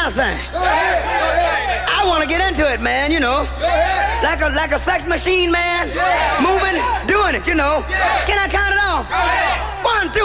my thing. I want to get into it, man, you know. Like a sex machine, man. Moving, doing it, you know. Can I count it off? 1, 2.